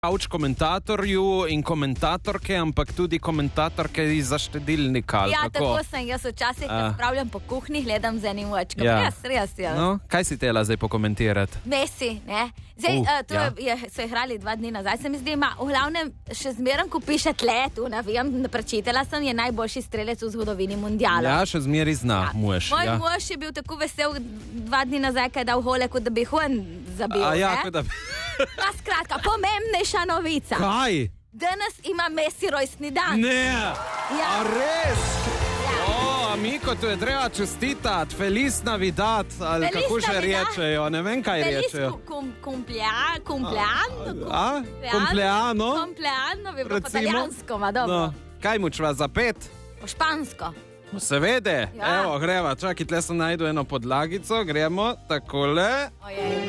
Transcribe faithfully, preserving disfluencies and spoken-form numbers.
Kauč komentatorju in komentatorke, ampak tudi komentatorke iz zaštedilnika. Ja, kako? tako sem jaz včasih, ko spravljam po kuhinji, gledam z enim očkom. Ja. Res, res, ja. No, kaj si tela zdaj pokomentirati? Messi, ne? Zdaj, Uh, uh, to ja. je, je, so igrali dva dni nazaj, se mi zdi, ima v glavnem še zmeraj, ko piše tle, tu ne vem, prečitala sem, je najboljši strelec v zgodovini mundiala. Ja, še zmeri zna, Ja. muž. Moj Ja. mož je bil tako vesel dva dni nazaj, kaj je dal hole, kot da bi hon zabil. A ja, ne? kot da... Pa skratka, pomembnejša novica. Kaj? Danes ima Messi rojstni dan. Ne! Ja. A res? Ja. O, amico, tu je treba čestitati, feliz navidad, ali Feliz kako še Navidad. rečejo, ne vem, kaj Feliz rečejo. cum- cumpleaños, cumpleaños, A? Compleano? Compleano, bi bilo po Recimo? italijansko, ma dobro. No, kaj mu čva za pet? Po špansko. Seveda, Ja. evo, greva, čakaj, tle sem najdu eno podlagico, gremo, takole. Ojej.